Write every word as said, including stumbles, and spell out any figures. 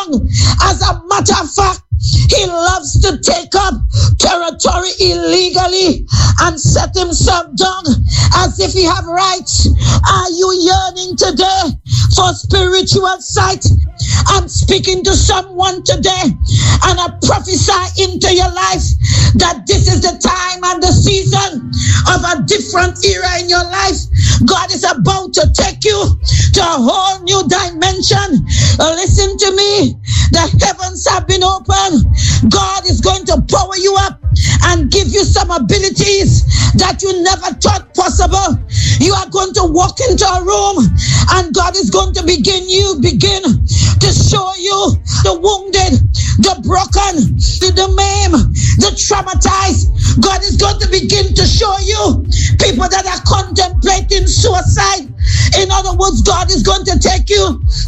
down. As a matter of fact, he loves to take up territory illegally and set himself down as if he have rights. Are you yearning today for spiritual sight? I'm speaking to someone today, and I prophesy into your life that this is the time and the season of a different era in your life. God is about to take you to a whole new dimension. Listen to me. The heavens have been opened. God is going to power you up and give you some abilities that you never thought possible. You are going to walk into a room, and God is going to begin you begin to show you the wounded, the broken, the maimed, the traumatized. God is going to begin to show you people that are contemplating suicide. In other words, God is going to take you